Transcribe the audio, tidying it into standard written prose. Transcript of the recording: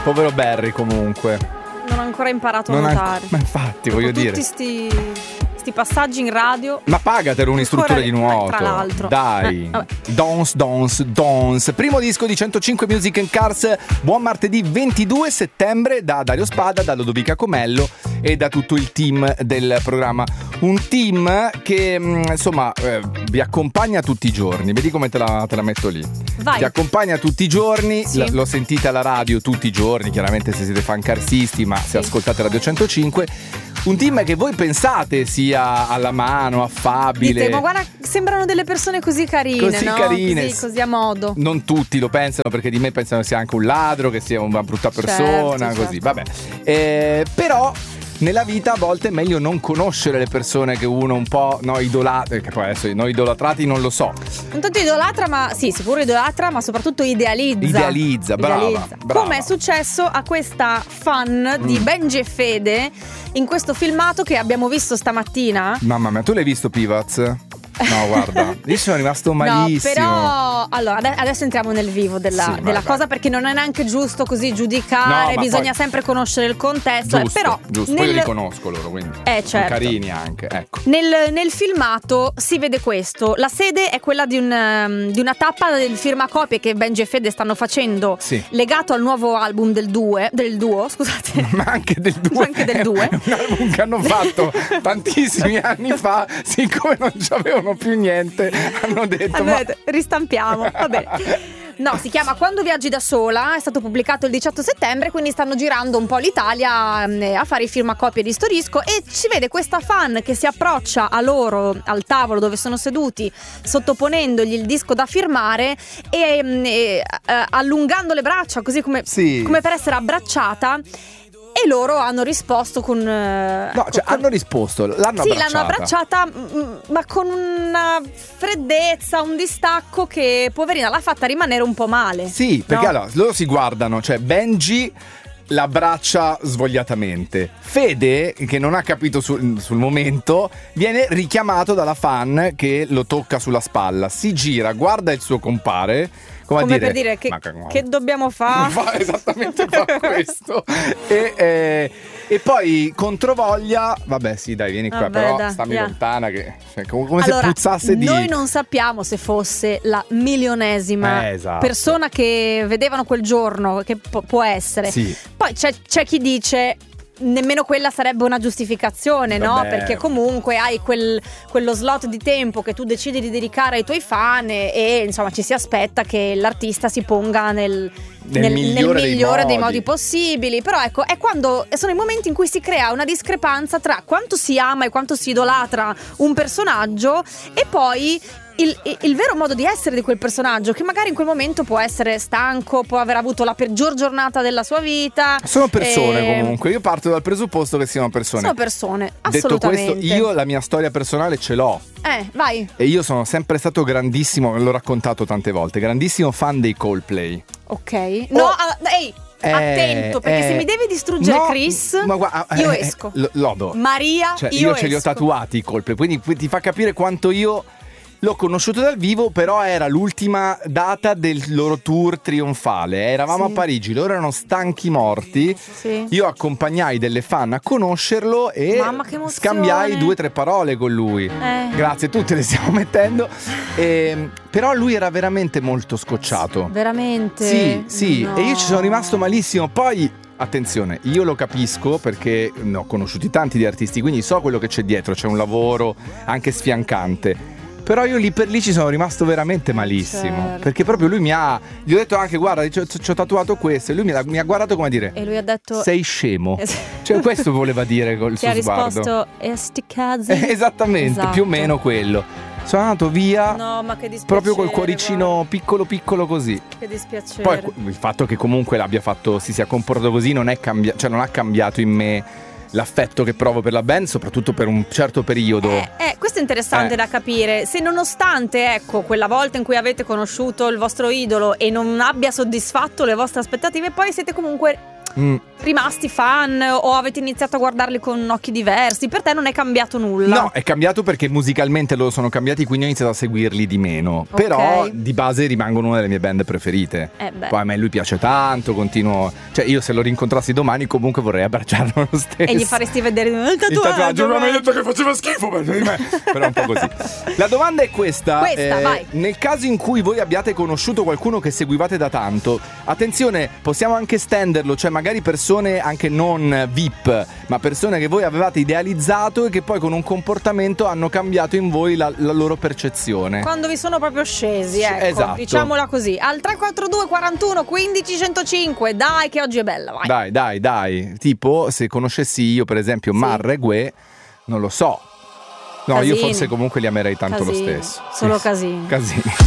Povero Barry comunque. Non ho ancora imparato a nuotare. Ma infatti, voglio dire. Tutti sti passaggi in radio. Ma pagatelo un istruttore di nuoto. Tra l'altro. Dai. Dons. Primo disco di 105 Music and Cars. Buon martedì 22 settembre da Dario Spada, da Lodovica Comello e da tutto il team del programma. Un team che insomma vi accompagna tutti i giorni. Vedi come te la metto lì. Vai. Vi accompagna tutti i giorni. Sì. Lo sentite alla radio tutti i giorni. Chiaramente se siete fan carsisti, ma se ascoltate Radio 105. Un team che voi pensate sia alla mano, affabile. Dite, ma guarda, sembrano delle persone così carine, così no? carine. Così a modo. Non tutti lo pensano, perché di me pensano che sia anche un ladro, che sia una brutta persona, certo. così, vabbè. Però nella vita a volte è meglio non conoscere le persone che uno un po' idolatra, che poi adesso noi idolatrati non lo so. Intanto idolatra, ma sì, sicuro idolatra, ma soprattutto idealizza, brava. Come è successo a questa fan di Benji e Fede in questo filmato che abbiamo visto stamattina. Mamma mia, tu l'hai visto Pivaz? No, guarda, io sono rimasto malissimo. No, però allora adesso entriamo nel vivo della cosa, perché non è neanche giusto così giudicare, no, bisogna poi sempre conoscere il contesto. Giusto. Poi io li conosco loro, quindi certo. sono carini anche, ecco. Nel filmato si vede questo. La sede è quella di una tappa del firmacopie che Benji e Fede stanno facendo, sì, legato al nuovo album del duo, scusate. Ma anche del duo. È un album che hanno fatto tantissimi anni fa, siccome non c'avevano più niente, hanno detto ristampiamo, vabbè. No, si chiama Quando viaggi da sola, è stato pubblicato il 18 settembre, quindi stanno girando un po' l'Italia a fare i firmacopie di sto disco, e ci vede questa fan che si approccia a loro al tavolo dove sono seduti, sottoponendogli il disco da firmare e allungando le braccia così come per essere abbracciata. E loro hanno risposto con hanno risposto, l'hanno abbracciata, ma con una freddezza, un distacco che poverina l'ha fatta rimanere un po' male. Sì, perché allora loro si guardano, cioè Benji l'abbraccia svogliatamente. Fede, che non ha capito sul momento, viene richiamato dalla fan che lo tocca sulla spalla, si gira, guarda il suo compare come per dire che dobbiamo fare? Esattamente questo. E poi controvoglia, vabbè sì dai, vieni qua, però stammi lontana, che come se puzzasse di... Noi non sappiamo se fosse la milionesima persona che vedevano quel giorno, che può essere. Sì. Poi c'è chi dice nemmeno quella sarebbe una giustificazione, no? Perché comunque hai quello slot di tempo che tu decidi di dedicare ai tuoi fan e insomma ci si aspetta che l'artista si ponga nel migliore dei modi possibili. Però ecco, sono i momenti in cui si crea una discrepanza tra quanto si ama e quanto si idolatra un personaggio e poi il vero modo di essere di quel personaggio, che magari in quel momento può essere stanco, può aver avuto la peggior giornata della sua vita. Sono persone comunque, io parto dal presupposto che siano persone. Sono persone, assolutamente. Detto questo, io la mia storia personale ce l'ho. Vai. E io sono sempre stato grandissimo, l'ho raccontato tante volte, grandissimo fan dei Coldplay. Ok. Attento, perché se mi devi distruggere Chris, io esco. Lodo. Maria, io ce li ho tatuati i Coldplay, quindi ti fa capire quanto io l'ho conosciuto dal vivo, però era l'ultima data del loro tour trionfale. Eravamo a Parigi, loro erano stanchi morti. Sì. Io accompagnai delle fan a conoscerlo e scambiai 2 o 3 parole con lui. Grazie, tutte le stiamo mettendo. Però lui era veramente molto scocciato. Veramente? Sì, no. E io ci sono rimasto malissimo. Poi attenzione, io lo capisco perché ne ho conosciuti tanti di artisti, quindi so quello che c'è dietro, c'è un lavoro anche sfiancante. Però io lì per lì ci sono rimasto veramente malissimo, perché proprio lui gli ho detto anche guarda, ci ho tatuato questo, e lui mi ha guardato come a dire, e lui ha detto sei scemo. Cioè questo voleva dire col suo sguardo. Ha risposto sti cazzi. Esattamente, esatto. Più o meno quello. Sono andato via, no, ma che dispiacere, proprio col cuoricino piccolo così. Che dispiacere. Poi il fatto che comunque l'abbia fatto, si sia comportato così non è cambiato, non ha cambiato in me l'affetto che provo per la band, soprattutto per un certo periodo. Questo è interessante da capire. Se nonostante, quella volta in cui avete conosciuto il vostro idolo e non abbia soddisfatto le vostre aspettative, poi siete comunque rimasti fan o avete iniziato a guardarli con occhi diversi? Per te non è cambiato nulla? No, è cambiato perché musicalmente loro sono cambiati, quindi ho iniziato a seguirli di meno. Però di base rimangono una delle mie band preferite. Poi a me lui piace tanto, continuo. Cioè io se lo rincontrassi domani comunque vorrei abbracciarlo lo stesso. E gli faresti vedere il tatuaggio. Non mi hai detto che faceva schifo per me. Però è un po' così. La domanda è questa. Vai. Nel caso in cui voi abbiate conosciuto qualcuno che seguivate da tanto, attenzione, possiamo anche stenderlo, cioè magari persone anche non VIP, ma persone che voi avevate idealizzato e che poi con un comportamento hanno cambiato in voi la loro percezione. Quando vi sono proprio scesi, ecco, esatto. Diciamola così. Al 342 41 15 105. Dai che oggi è bella, vai. Dai. Tipo, se conoscessi io per esempio Marra e Gue, non lo so. No, Casini. io forse comunque li amerei tanto Casini. lo stesso. Solo casini.